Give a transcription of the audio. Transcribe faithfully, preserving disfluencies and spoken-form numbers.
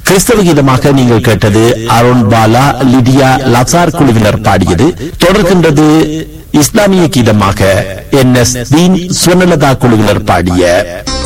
கிறிஸ்தவ கீதமாக நீங்கள் கேட்டது அருண் பாலா லிடியா லசார் குழுவினர் பாடியது. தொடர்கின்றது இஸ்லாமிய கீதமாக என் எஸ் தீன் சுவர்ணலதா குழுவினர் பாடிய